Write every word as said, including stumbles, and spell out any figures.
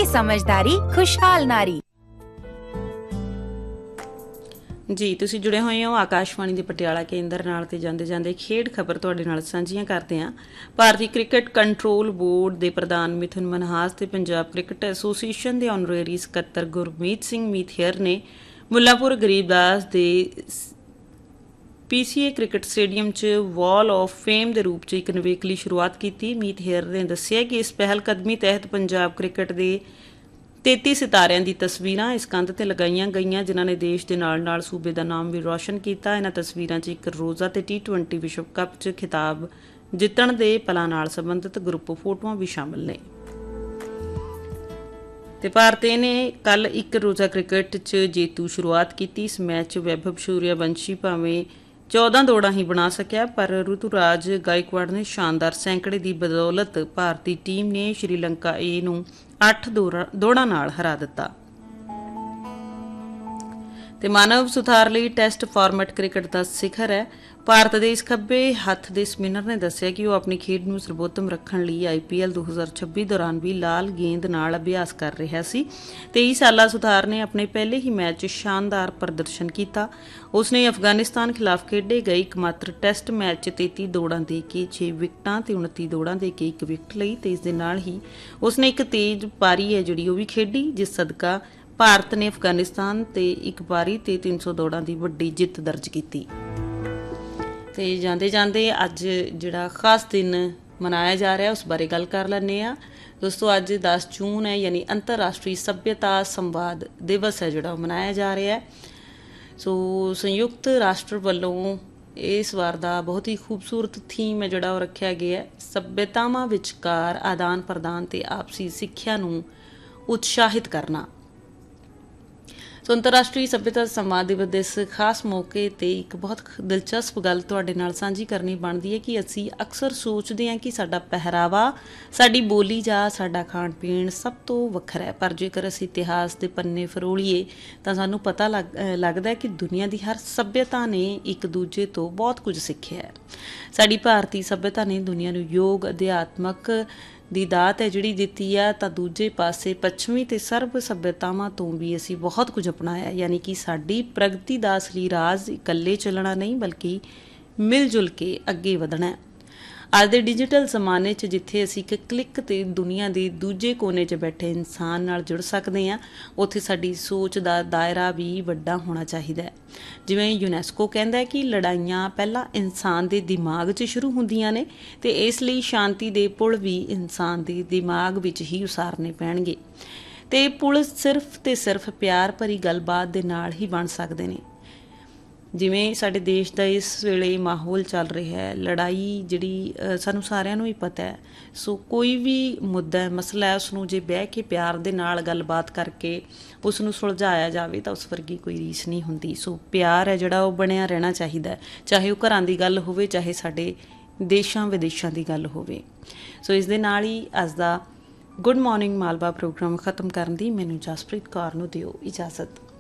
समझदारी खुशहाल नारी। ਜੀ ਤੁਸੀਂ ਜੁੜੇ ਹੋਏ ਹੋ ਆਕਾਸ਼ਵਾਣੀ ਦੇ ਪਟਿਆਲਾ ਕੇਂਦਰ ਨਾਲ ਤੇ ਜਾਂਦੇ ਜਾਂਦੇ ਖੇਡ ਖਬਰ ਤੁਹਾਡੇ ਨਾਲ ਸਾਂਝੀਆਂ ਕਰਦੇ ਹਾਂ। ਭਾਰਤੀ ਕ੍ਰਿਕਟ ਕੰਟਰੋਲ ਬੋਰਡ ਦੇ ਪ੍ਰਧਾਨ ਮਿਥੁਨ ਮਨਹਾਸ ਤੇ ਪੰਜਾਬ ਕ੍ਰਿਕਟ ਐਸੋਸੀਏਸ਼ਨ ਦੇ ਆਨਰੇਰੀ ਸਕੱਤਰ ਗੁਰਮੀਤ ਸਿੰਘ ਮੀਥੇਰ ਨੇ ਮੁੱਲਾਂਪੁਰ ਗਰੀਬਦਾਸ ਦੇ ਪੀਸੀਏ ਕ੍ਰਿਕਟ ਸਟੇਡੀਅਮ 'ਚ ਵਾਲ ਆਫ ਫੇਮ ਦੇ ਰੂਪ 'ਚ ਇੱਕ ਨਿਵੇਕਲੀ ਸ਼ੁਰੂਆਤ ਕੀਤੀ। ਮੀਥੇਰ ਨੇ ਦੱਸਿਆ ਕਿ ਇਸ ਪਹਿਲ ਕਦਮੀ ਤਹਿਤ ਪੰਜਾਬ ਕ੍ਰਿਕਟ ਦੇ ਤੇਤੀ ਸਿਤਾਰਿਆਂ ਦੀ ਤਸਵੀਰਾਂ ਇਸ ਕੰਧ ਤੇ ਲਗਾਈਆਂ ਗਈਆਂ, ਜਿਨ੍ਹਾਂ ਨੇ ਦੇਸ਼ ਦੇ ਨਾਲ ਨਾਲ ਸੂਬੇ ਦਾ ਨਾਮ ਵੀ ਰੌਸ਼ਨ ਕੀਤਾ। ਇਹਨਾਂ ਤਸਵੀਰਾਂ 'ਚ ਇੱਕ ਰੋਜ਼ਾ ਤੇ ਟੀ ਟਵੈਂਟੀ ਵਿਸ਼ਵ ਕੱਪ 'ਚ ਖਿਤਾਬ ਜਿੱਤਣ ਦੇ ਪਲਾਂ ਨਾਲ ਸੰਬੰਧਿਤ ਗਰੁੱਪ ਫੋਟੋਆਂ ਵੀ ਸ਼ਾਮਲ ਨੇ। ਤੇ ਭਾਰਤ ਨੇ ਕੱਲ ਇੱਕ ਰੋਜ਼ਾ ਕ੍ਰਿਕਟ 'ਚ ਜੇਤੂ ਸ਼ੁਰੂਆਤ ਕੀਤੀ। ਇਸ ਮੈਚ 'ਚ ਵੈਭਵ ਸੂਰਿਆਵੰਸ਼ੀ ਭਾਵੇਂ ਚੌਦਾਂ ਦੌੜਾਂ ਹੀ ਬਣਾ ਸਕਿਆ, ਪਰ ਰੁਤੂਰਾਜ ਗਾਇਕਵਾੜ ਨੇ ਸ਼ਾਨਦਾਰ ਸੈਂਕੜੇ ਦੀ ਬਦੌਲਤ ਭਾਰਤੀ ਟੀਮ ਨੇ ਸ਼੍ਰੀਲੰਕਾ ਏ ਨੂੰ ਅੱਠ ਦੌੜਾਂ ਨਾਲ ਹਰਾ ਦਿੱਤਾ। ਤੇ ਮਾਨਵ ਸੁਧਾਰ ਲਈ ਟੈਸਟ ਫਾਰਮੈਟ ਕ੍ਰਿਕਟ ਦਾ ਸਿਖਰ ਹੈ। ਭਾਰਤ ਦੇ ਇਸ ਖੱਬੇ ਹੱਥ ਦੇ ਸਪਿਨਰ ਨੇ ਦੱਸਿਆ ਕਿ ਉਹ ਆਪਣੀ ਖੇਡ ਨੂੰ ਸਰਬੋਤਮ ਰੱਖਣ ਲਈ ਆਈਪੀਐਲ ਦੋ ਹਜ਼ਾਰ ਛੱਬੀ ਦੌਰਾਨ ਵੀ ਲਾਲ ਗੇਂਦ ਨਾਲ ਅਭਿਆਸ ਕਰ ਰਿਹਾ ਸੀ। ਤੇਈ ਸਾਲਾ ਸੁਧਾਰ ਨੇ ਆਪਣੇ ਪਹਿਲੇ ਹੀ ਮੈਚ 'ਚ ਸ਼ਾਨਦਾਰ ਪ੍ਰਦਰਸ਼ਨ ਕੀਤਾ। ਉਸਨੇ ਅਫਗਾਨਿਸਤਾਨ ਖਿਲਾਫ ਖੇਡੇ ਗਏ ਇਕਮਾਤਰ ਟੈਸਟ ਮੈਚ 'ਚ ਤੇਤੀ ਦੌੜਾਂ ਦੇ ਕੇ ਛੇ ਵਿਕਟਾਂ ਤੇ ਉਨੱਤੀ ਦੌੜਾਂ ਦੇ ਕੇ ਇੱਕ ਵਿਕਟ ਲਈ ਤੇ ਇਸ ਦੇ ਨਾਲ ਹੀ ਉਸਨੇ ਇੱਕ ਤੇਜ਼ ਪਾਰੀ ਹੈ ਜਿਹੜੀ ਉਹ ਵੀ ਖੇਡੀ, ਜਿਸ ਸਦਕਾ ਭਾਰਤ ਨੇ ਅਫਗਾਨਿਸਤਾਨ ਤੇ ਇੱਕ ਪਾਰੀ ਤੇ ਤਿੰਨ ਸੌ ਦੌੜਾਂ ਦੀ ਵੱਡੀ ਜਿੱਤ ਦਰਜ ਕੀਤੀ। ਤੇ ਜਾਂਦੇ ਜਾਂਦੇ ਅੱਜ ਜਿਹੜਾ ਖਾਸ ਦਿਨ ਮਨਾਇਆ ਜਾ ਰਿਹਾ ਉਸ ਬਾਰੇ ਗੱਲ ਕਰ ਲੈਂਦੇ ਹਾਂ। ਦੋਸਤੋ ਅੱਜ ਦਸ ਜੂਨ ਹੈ, ਯਾਨੀ ਅੰਤਰਰਾਸ਼ਟਰੀ ਸੱਭਿਅਤਾ ਸੰਵਾਦ ਦਿਵਸ ਹੈ ਜਿਹੜਾ ਉਹ ਮਨਾਇਆ ਜਾ ਰਿਹਾ ਹੈ। ਸੋ ਸੰਯੁਕਤ ਰਾਸ਼ਟਰ ਵੱਲੋਂ ਇਸ ਵਾਰ ਦਾ ਬਹੁਤ ਹੀ ਖੂਬਸੂਰਤ ਥੀਮ ਹੈ ਜਿਹੜਾ ਉਹ ਰੱਖਿਆ ਗਿਆ ਹੈ, ਸੱਭਿਅਤਾਵਾਂ ਵਿਚਕਾਰ ਆਦਾਨ ਪ੍ਰਦਾਨ ਤੇ ਆਪਸੀ ਸਿੱਖਿਆ ਨੂੰ ਉਤਸ਼ਾਹਿਤ ਕਰਨਾ। ਸੋ ਅੰਤਰਰਾਸ਼ਟਰੀ ਸੱਭਿਅਤਾ ਸੰਵਾਦ ਦਿਵਸ ਦੇ ਇਸ ਖਾਸ ਮੌਕੇ 'ਤੇ ਇੱਕ ਬਹੁਤ ਦਿਲਚਸਪ ਗੱਲ ਤੁਹਾਡੇ ਨਾਲ ਸਾਂਝੀ ਕਰਨੀ ਬਣਦੀ ਹੈ ਕਿ ਅਸੀਂ ਅਕਸਰ ਸੋਚਦੇ ਹਾਂ ਕਿ ਸਾਡਾ ਪਹਿਰਾਵਾ, ਸਾਡੀ ਬੋਲੀ ਜਾਂ ਸਾਡਾ ਖਾਣ ਪੀਣ ਸਭ ਤੋਂ ਵੱਖਰਾ ਹੈ, ਪਰ ਜੇਕਰ ਅਸੀਂ ਇਤਿਹਾਸ ਦੇ ਪੰਨੇ ਫਰੋਲੀਏ ਤਾਂ ਸਾਨੂੰ ਪਤਾ ਲੱਗ ਲੱਗਦਾ ਹੈ ਕਿ ਦੁਨੀਆ ਦੀ ਹਰ ਸੱਭਿਅਤਾ ਨੇ ਇੱਕ ਦੂਜੇ ਤੋਂ ਬਹੁਤ ਕੁਝ ਸਿੱਖਿਆ ਹੈ। ਸਾਡੀ ਭਾਰਤੀ ਸੱਭਿਅਤਾ ਨੇ ਦੁਨੀਆ ਨੂੰ ਯੋਗ, ਅਧਿਆਤਮਕ ਦੀ ਦਾਤ ਹੈ ਜਿਹੜੀ ਦਿੱਤੀ ਆ, ਤਾਂ ਦੂਜੇ ਪਾਸੇ ਪੱਛਮੀ ਤੇ ਸਰਬ ਸੱਭਿਅਤਾਵਾਂ ਤੋਂ ਵੀ ਅਸੀਂ ਬਹੁਤ ਕੁਝ ਅਪਣਾਇਆ। ਯਾਨੀ ਕਿ ਸਾਡੀ ਪ੍ਰਗਤੀ ਦਾ ਅਸਲੀ ਰਾਜ਼ ਇਕੱਲੇ ਚੱਲਣਾ ਨਹੀਂ, ਬਲਕਿ ਮਿਲ ਜੁਲ ਕੇ ਅੱਗੇ ਵਧਣਾ। ਅੱਜ ਦੇ ਡਿਜੀਟਲ ਜ਼ਮਾਨੇ 'ਚ ਜਿੱਥੇ ਅਸੀਂ ਇੱਕ ਕਲਿੱਕ ਤੇ ਦੁਨੀਆ ਦੇ ਦੂਜੇ ਕੋਨੇ 'ਚ ਬੈਠੇ ਇਨਸਾਨ ਨਾਲ ਜੁੜ ਸਕਦੇ ਹਾਂ, ਉੱਥੇ ਸਾਡੀ ਸੋਚ ਦਾ ਦਾਇਰਾ ਵੀ ਵੱਡਾ ਹੋਣਾ ਚਾਹੀਦਾ ਹੈ। ਜਿਵੇਂ ਯੂਨੈਸਕੋ ਕਹਿੰਦਾ ਹੈ ਕਿ ਲੜਾਈਆਂ ਪਹਿਲਾਂ ਇਨਸਾਨ ਦੇ ਦਿਮਾਗ 'ਚ ਸ਼ੁਰੂ ਹੁੰਦੀਆਂ ਨੇ ਤੇ ਇਸ ਲਈ ਸ਼ਾਂਤੀ ਦੇ ਪੁਲ ਵੀ ਇਨਸਾਨ ਦੇ ਦਿਮਾਗ ਵਿੱਚ ਹੀ ਉਸਾਰਨੇ ਪੈਣਗੇ ਤੇ ਪੁਲ ਸਿਰਫ ਤੇ ਸਿਰਫ ਪਿਆਰ ਭਰੀ ਗੱਲਬਾਤ ਦੇ ਨਾਲ ਹੀ ਬਣ ਸਕਦੇ ਨੇ। ਜਿਵੇਂ ਸਾਡੇ ਦੇਸ਼ ਦਾ ਇਸ ਵੇਲੇ ਮਾਹੌਲ ਚੱਲ ਰਿਹਾ ਹੈ, ਲੜਾਈ ਜਿਹੜੀ ਸਾਨੂੰ ਸਾਰਿਆਂ ਨੂੰ ਹੀ ਪਤਾ ਹੈ। ਸੋ ਕੋਈ ਵੀ ਮੁੱਦਾ ਹੈ, ਮਸਲਾ ਹੈ, ਉਸਨੂੰ ਜੇ ਬਹਿ ਕੇ ਪਿਆਰ ਦੇ ਨਾਲ ਗੱਲਬਾਤ ਕਰਕੇ ਉਸ ਨੂੰ ਸੁਲਝਾਇਆ ਜਾਵੇ ਤਾਂ ਉਸ ਵਰਗੀ ਕੋਈ ਰੀਸ ਨਹੀਂ ਹੁੰਦੀ। ਸੋ ਪਿਆਰ ਹੈ ਜਿਹੜਾ ਉਹ ਬਣਿਆ ਰਹਿਣਾ ਚਾਹੀਦਾ, ਚਾਹੇ ਉਹ ਘਰਾਂ ਦੀ ਗੱਲ ਹੋਵੇ, ਚਾਹੇ ਸਾਡੇ ਦੇਸ਼ਾਂ ਵਿਦੇਸ਼ਾਂ ਦੀ ਗੱਲ ਹੋਵੇ। ਸੋ ਇਸ ਦੇ ਨਾਲ ਹੀ ਅੱਜ ਦਾ ਗੁੱਡ ਮਾਰਨਿੰਗ ਮਾਲਵਾ ਪ੍ਰੋਗਰਾਮ ਖਤਮ ਕਰਨ ਦੀ ਮੈਨੂੰ ਜਸਪ੍ਰੀਤ ਕੌਰ ਨੂੰ ਦਿਓ ਇਜਾਜ਼ਤ।